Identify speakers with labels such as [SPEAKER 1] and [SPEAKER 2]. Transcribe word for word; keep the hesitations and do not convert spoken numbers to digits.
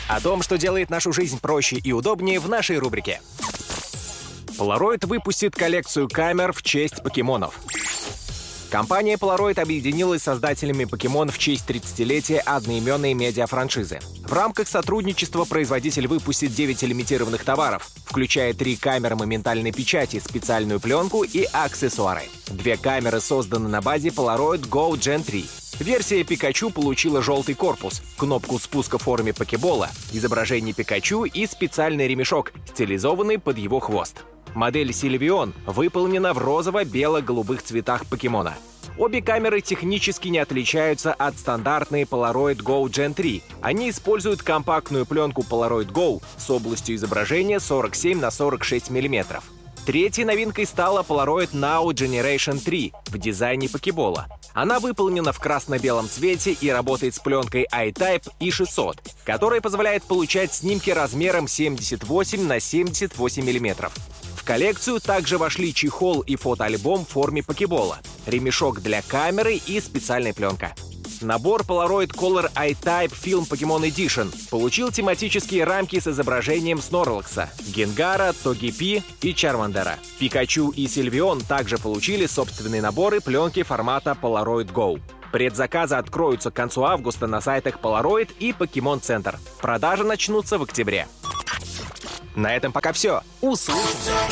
[SPEAKER 1] О том, что делает нашу жизнь проще и удобнее, в нашей рубрике. Polaroid выпустит коллекцию камер в честь покемонов. Компания Polaroid объединилась с создателями Покемон в честь тридцатилетия одноименной медиафраншизы. В рамках сотрудничества производитель выпустит девять лимитированных товаров, включая три камеры моментальной печати, специальную пленку и аксессуары. Две камеры созданы на базе Polaroid Go Gen три. Версия Пикачу получила желтый корпус, кнопку спуска в форме покебола, изображение Пикачу и специальный ремешок, стилизованный под его хвост. Модель Sylveon выполнена в розово-бело-голубых цветах покемона. Обе камеры технически не отличаются от стандартной Polaroid Go Gen три. Они используют компактную пленку Polaroid Go с областью изображения сорок семь на сорок шесть миллиметров. Третьей новинкой стала Polaroid Now Generation три в дизайне покебола. Она выполнена в красно-белом цвете и работает с пленкой I-Type и шестьсот, которая позволяет получать снимки размером семьдесят восемь на семьдесят восемь миллиметров. В коллекцию также вошли чехол и фотоальбом в форме покебола, ремешок для камеры и специальная пленка. Набор Polaroid Color I-Type Film Pokemon Edition получил тематические рамки с изображением Снорлакса, Генгара, Тогипи и Чармандера. Пикачу и Sylveon также получили собственные наборы пленки формата Polaroid Go. Предзаказы откроются к концу августа на сайтах Polaroid и Pokemon Center. Продажи начнутся в октябре. На этом пока все. Услышимся!